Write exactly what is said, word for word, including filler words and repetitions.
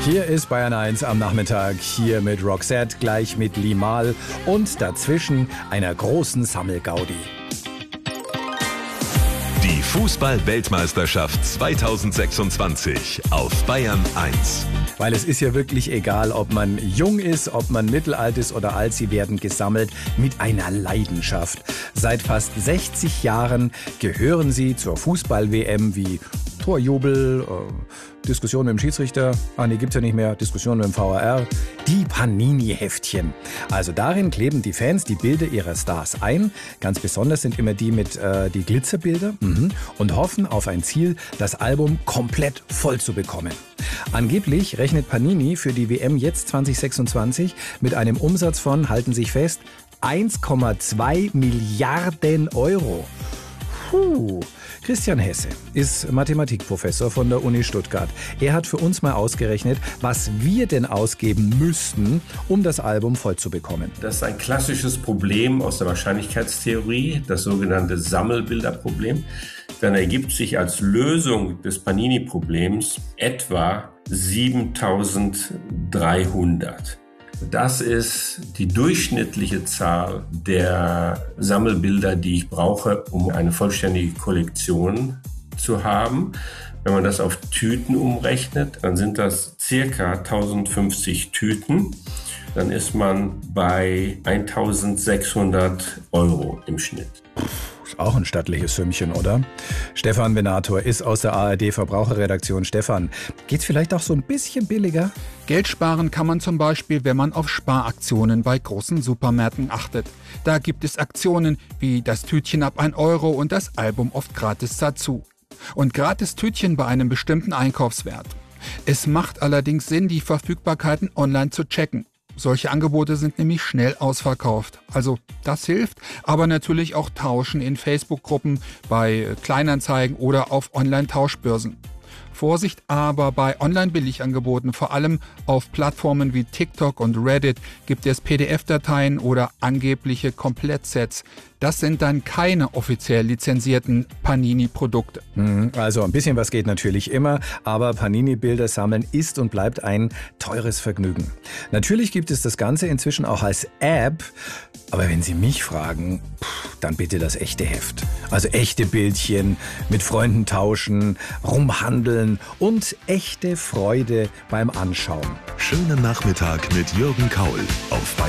Hier ist Bayern eins am Nachmittag, hier mit Roxette, gleich mit Limahl und dazwischen einer großen Sammelgaudi. Die Fußball-Weltmeisterschaft zweitausendsechsundzwanzig auf Bayern eins. Weil es ist ja wirklich egal, ob man jung ist, ob man mittelalt ist oder alt, sie werden gesammelt mit einer Leidenschaft. Seit fast sechzig Jahren gehören sie zur Fußball-W M wie Torjubel, äh, Diskussion mit dem Schiedsrichter, ah nee, gibt's ja nicht mehr, Diskussion mit dem V A R, die Panini-Heftchen. Also darin kleben die Fans die Bilder ihrer Stars ein. Ganz besonders sind immer die mit äh, die Glitzerbilder mhm, und hoffen auf ein Ziel, das Album komplett voll zu bekommen. Angeblich rechnet Panini für die W M jetzt zwanzig sechsundzwanzig mit einem Umsatz von, halten sich fest, eins Komma zwei Milliarden Euro. Puh. Christian Hesse ist Mathematikprofessor von der Uni Stuttgart. Er hat für uns mal ausgerechnet, was wir denn ausgeben müssten, um das Album voll zu bekommen. Das ist ein klassisches Problem aus der Wahrscheinlichkeitstheorie, das sogenannte Sammelbilderproblem. Dann ergibt sich als Lösung des Panini-Problems etwa siebentausenddreihundert. Das ist die durchschnittliche Zahl der Sammelbilder, die ich brauche, um eine vollständige Kollektion zu haben. Wenn man das auf Tüten umrechnet, dann sind das circa tausendfünfzig Tüten. Dann ist man bei eintausendsechshundert Euro im Schnitt. Auch ein stattliches Sümmchen, oder? Stefan Venator ist aus der A R D-Verbraucherredaktion. Stefan, geht's vielleicht auch so ein bisschen billiger? Geld sparen kann man zum Beispiel, wenn man auf Sparaktionen bei großen Supermärkten achtet. Da gibt es Aktionen wie das Tütchen ab ein Euro und das Album oft gratis dazu. Und gratis Tütchen bei einem bestimmten Einkaufswert. Es macht allerdings Sinn, die Verfügbarkeiten online zu checken. Solche Angebote sind nämlich schnell ausverkauft. Also das hilft, aber natürlich auch Tauschen in Facebook-Gruppen, bei Kleinanzeigen oder auf Online-Tauschbörsen. Vorsicht aber bei Online-Billigangeboten, vor allem auf Plattformen wie TikTok und Reddit, gibt es P D F-Dateien oder angebliche Komplettsets. Das sind dann keine offiziell lizenzierten Panini-Produkte. Also ein bisschen was geht natürlich immer, aber Panini-Bilder sammeln ist und bleibt ein teures Vergnügen. Natürlich gibt es das Ganze inzwischen auch als App, aber wenn Sie mich fragen, dann bitte das echte Heft. Also echte Bildchen, mit Freunden tauschen, rumhandeln und echte Freude beim Anschauen. Schönen Nachmittag mit Jürgen Kaul auf Bayern.